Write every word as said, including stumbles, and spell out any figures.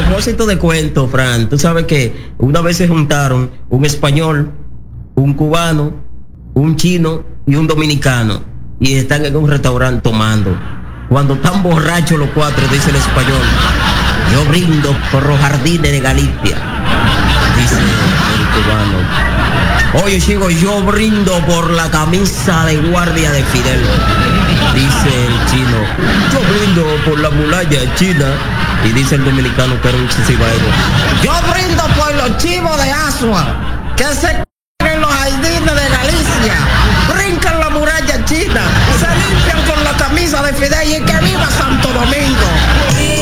propósito de cuento, Fran, tú sabes que una vez se juntaron un español, un cubano, un chino y un dominicano y están en un restaurante tomando. Cuando están borrachos los cuatro, dice el español: yo brindo por los jardines de Galicia. Dice el cubano: oye, chico, yo brindo por la camisa de guardia de Fidel. Dice el chino: yo brindo por la muralla china. Y dice el dominicano, que era un chisibaero: yo brindo por los chivos de Asua, que se en los jardines de Galicia, brincan la muralla china, se limpian con la camisa de Fidel y que